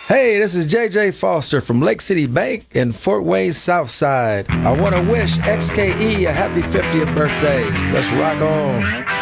Hey, this is JJ Foster from Lake City Bank in Fort Wayne Southside. I want to wish XKE a happy 50th birthday. Let's rock on.